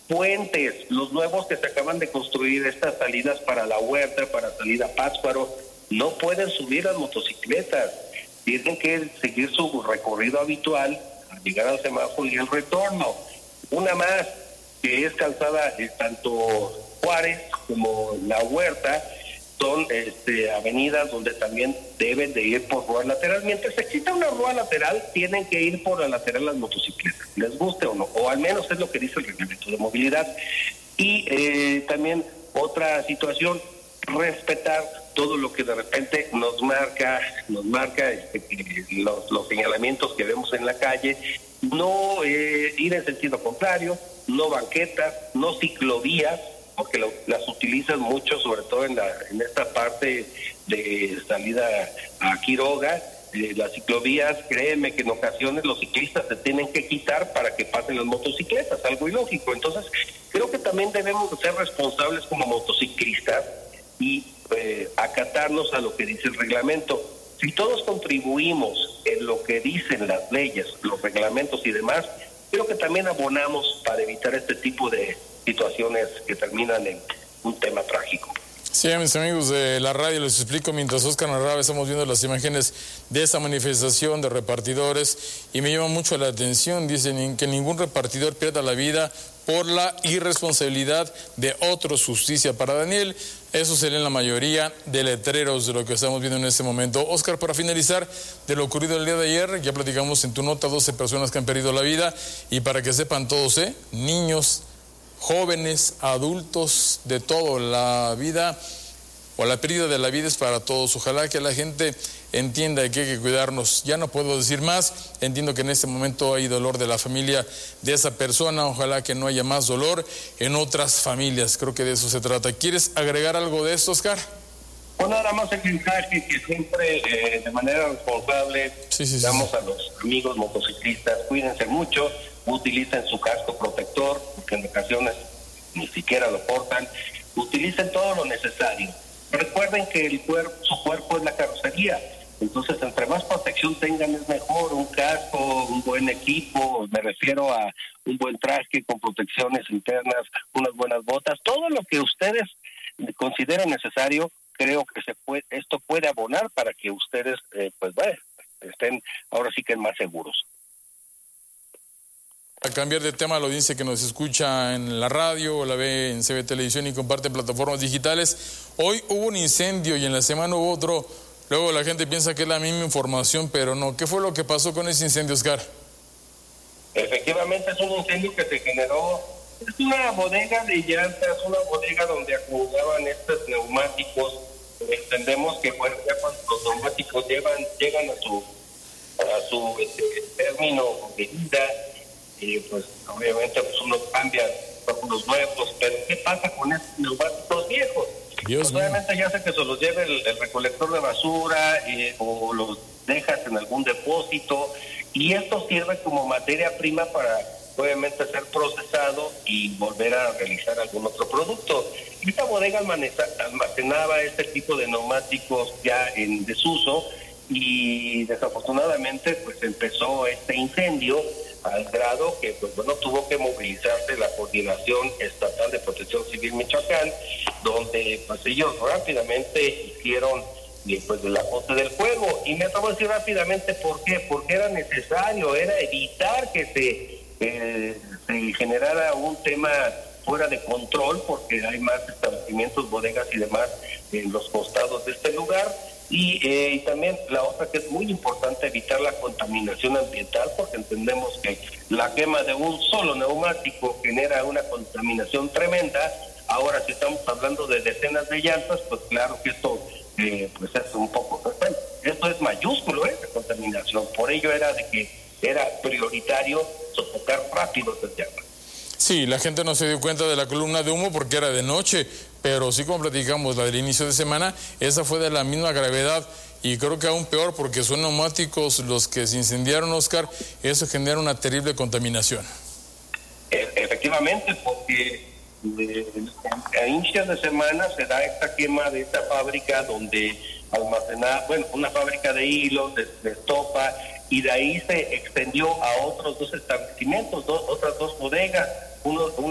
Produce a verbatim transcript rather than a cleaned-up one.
puentes, los nuevos que se acaban de construir, estas salidas para la huerta, para salida a Pátzcuaro, no pueden subir las motocicletas, tienen que seguir su recorrido habitual, llegar al semáforo y el retorno. Una más, que es calzada eh, tanto Juárez como la Huerta, son este, avenidas donde también deben de ir por rúa lateral. Mientras exista una rúa lateral, tienen que ir por la lateral las motocicletas, les guste o no, o al menos es lo que dice el reglamento de movilidad. Y eh, también otra situación, respetar todo lo que de repente nos marca, nos marca este, los, los señalamientos que vemos en la calle, no eh, ir en sentido contrario, no banquetas, no ciclovías, porque lo, las utilizan mucho, sobre todo en la en esta parte de salida a Quiroga. Eh, las ciclovías, créeme que en ocasiones los ciclistas se tienen que quitar para que pasen las motocicletas, algo ilógico. Entonces, creo que también debemos ser responsables como motociclistas y eh, acatarnos a lo que dice el reglamento. Si todos contribuimos en lo que dicen las leyes, los reglamentos y demás, creo que también abonamos para evitar este tipo de situaciones que terminan en un tema trágico. Sí, mis amigos de la radio, les explico, mientras Oscar narraba, estamos viendo las imágenes de esa manifestación de repartidores y me llama mucho la atención, dicen que ningún repartidor pierda la vida por la irresponsabilidad de otros, justicia para Daniel. Eso sería en la mayoría de letreros de lo que estamos viendo en este momento. Oscar, para finalizar, de lo ocurrido el día de ayer, ya platicamos en tu nota doce personas que han perdido la vida, y para que sepan todos, ¿eh? niños, jóvenes, adultos, de todo, la vida o la pérdida de la vida es para todos. Ojalá que la gente entienda que hay que cuidarnos. Ya no puedo decir más, entiendo que en este momento hay dolor de la familia de esa persona, ojalá que no haya más dolor en otras familias, creo que de eso se trata. ¿Quieres agregar algo de esto, Oscar? Pues nada más el mensaje que siempre eh, de manera responsable sí, sí, damos sí. a los amigos motociclistas, cuídense mucho, utilicen su casco protector, porque en ocasiones ni siquiera lo portan, utilicen todo lo necesario. Recuerden que el cuerpo, su cuerpo es la carrocería, entonces entre más protección tengan es mejor, un casco, un buen equipo, me refiero a un buen traje con protecciones internas, unas buenas botas, todo lo que ustedes consideren necesario, creo que se puede, esto puede abonar para que ustedes eh, pues bueno, estén ahora sí que más seguros. A cambiar de tema, la audiencia que nos escucha en la radio, o la ve en C B Televisión y comparte en plataformas digitales, hoy hubo un incendio y en la semana hubo otro. Luego la gente piensa que es la misma información, pero no. ¿Qué fue lo que pasó con ese incendio, Oscar? Efectivamente es un incendio que se generó, es una bodega de llantas, una bodega donde acumulaban estos neumáticos. Entendemos que bueno, ya cuando los neumáticos llevan, llegan a su, a su este, término de vida, y pues obviamente pues uno cambia por unos nuevos, pero ¿qué pasa con estos neumáticos viejos? Pues obviamente ya sea que se los lleve el, el recolector de basura eh, o los dejas en algún depósito, y esto sirve como materia prima para obviamente ser procesado y volver a realizar algún otro producto. Esta bodega almacenaba este tipo de neumáticos ya en desuso y desafortunadamente pues empezó este incendio al grado que pues bueno tuvo que movilizarse la Coordinación Estatal de Protección Civil Michoacán, donde pues ellos rápidamente hicieron pues del ajuste del fuego. Y me atrevo a decir rápidamente por qué, porque era necesario, era evitar que se, eh, se generara un tema fuera de control, porque hay más establecimientos, bodegas y demás en los costados de este lugar. Y, eh, y también la otra que es muy importante, evitar la contaminación ambiental, porque entendemos que la quema de un solo neumático genera una contaminación tremenda. Ahora, si estamos hablando de decenas de llantas, pues claro que esto eh, pues es un poco... Bueno, esto es mayúsculo, ¿eh? De contaminación. Por ello era de que era prioritario sofocar rápido estas llamas. Sí, la gente no se dio cuenta de la columna de humo porque era de noche, pero sí, como platicamos, la del inicio de semana, esa fue de la misma gravedad y creo que aún peor porque son neumáticos los que se incendiaron, Oscar, eso genera una terrible contaminación. Efectivamente, porque eh, a inicios de semana se da esta quema de esta fábrica donde almacenaba, bueno, una fábrica de hilos, de, de estopa, y de ahí se extendió a otros dos establecimientos, dos, otras dos bodegas, uno, una